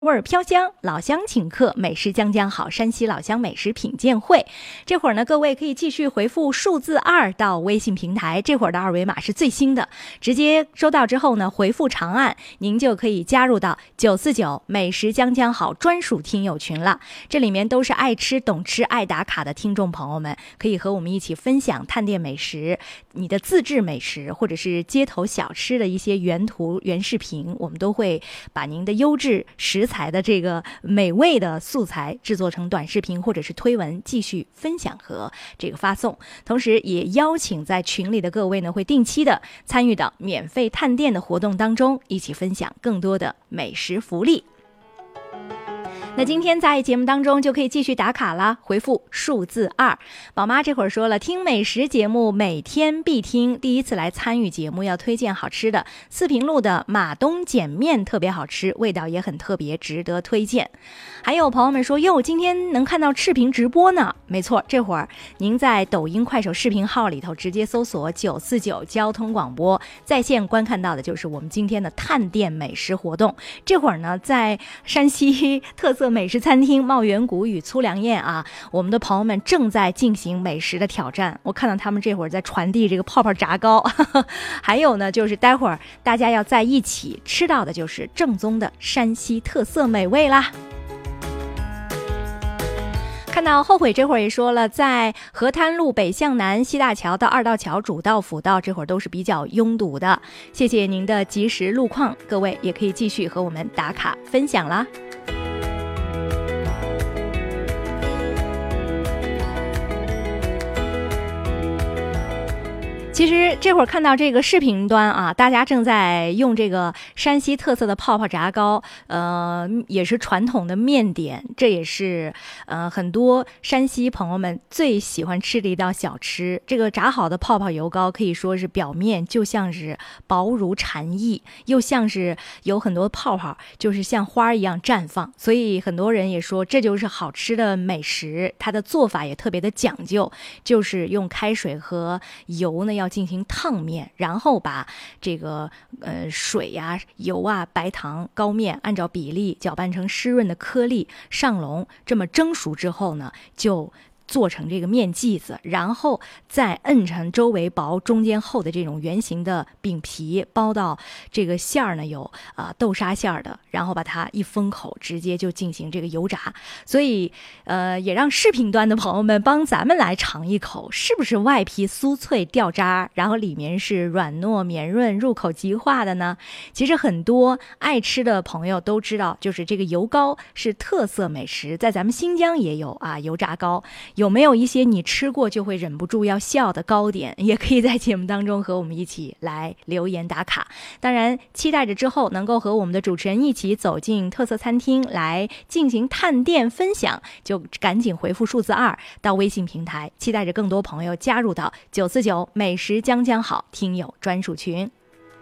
味儿飘香，老乡请客，美食将将好，山西老乡美食品鉴会。这会儿呢，各位可以继续回复数字2到微信平台，这会儿的二维码是最新的，直接收到之后呢，回复长按，您就可以加入到949美食将将好专属听友群了。这里面都是爱吃、懂吃、爱打卡的听众朋友们，可以和我们一起分享探店美食，你的自制美食或者是街头小吃的一些原图、原视频，我们都会把您的优质食材的这个美味的素材制作成短视频或者是推文，继续分享和这个发送。同时也邀请在群里的各位呢，会定期的参与到免费探店的活动当中，一起分享更多的美食福利。那今天在节目当中就可以继续打卡了，回复数字2。宝妈这会儿说了，听美食节目每天必听，第一次来参与节目要推荐好吃的。四平路的马东碱面特别好吃，味道也很特别，值得推荐。还有朋友们说，哟，今天能看到视频直播呢。没错，这会儿您在抖音、快手视频号里头直接搜索949交通广播，在线观看到的就是我们今天的探店美食活动。这会儿呢，在山西特色美食餐厅茂源谷与粗粮宴啊，我们的朋友们正在进行美食的挑战。我看到他们这会儿在传递这个泡泡炸糕，还有呢，就是待会儿大家要在一起吃到的就是正宗的山西特色美味啦。看到后悔这会儿也说了，在河滩路北向南西大桥到二道桥主道辅道这会儿都是比较拥堵的，谢谢您的及时路况，各位也可以继续和我们打卡分享啦。其实这会儿看到这个视频端啊，大家正在用这个山西特色的泡泡炸糕，也是传统的面点，这也是很多山西朋友们最喜欢吃的一道小吃。这个炸好的泡泡油糕可以说是表面就像是薄如蝉翼，又像是有很多泡泡，就是像花一样绽放，所以很多人也说这就是好吃的美食。它的做法也特别的讲究，就是用开水和油呢要进行烫面，然后把这个水呀、油啊、白糖、高面按照比例搅拌成湿润的颗粒上笼，这么蒸熟之后呢，就做成这个面剂子，然后再摁成周围薄中间厚的这种圆形的饼皮，包到这个馅儿呢有豆沙馅儿的，然后把它一封口，直接就进行这个油炸。所以也让视频端的朋友们帮咱们来尝一口，是不是外皮酥脆掉渣，然后里面是软糯绵润，入口即化的呢？其实很多爱吃的朋友都知道，就是这个油糕是特色美食，在咱们新疆也有油炸糕。有没有一些你吃过就会忍不住要笑的糕点，也可以在节目当中和我们一起来留言打卡。当然期待着之后能够和我们的主持人一起走进特色餐厅来进行探店分享，就赶紧回复数字2到微信平台，期待着更多朋友加入到949美食将将好听友专属群。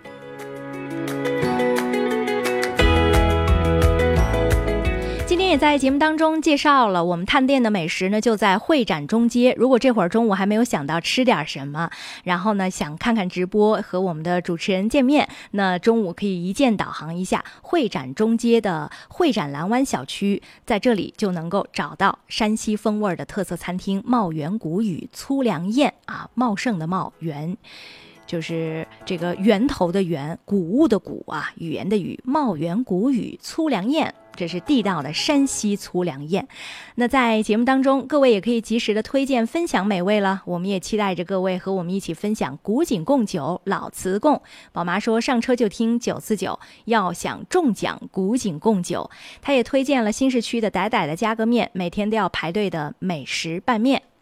今天也在节目当中介绍了我们探店的美食呢，就在会展中街。如果这会儿中午还没有想到吃点什么，然后呢想看看直播和我们的主持人见面，那中午可以一键导航一下会展中街的会展蓝湾小区，在这里就能够找到山西风味的特色餐厅茂源谷与粗粮宴啊，茂盛的茂，源就是这个源头的源，谷物的谷啊，语言的语，茂源谷与粗粮宴，这是地道的山西粗粮宴。那在节目当中，各位也可以及时的推荐分享美味了，我们也期待着各位和我们一起分享古井贡酒、老瓷贡。宝妈说上车就听949，要想中奖古井贡酒。他也推荐了新市区的傣傣的加个面，每天都要排队的美食拌面。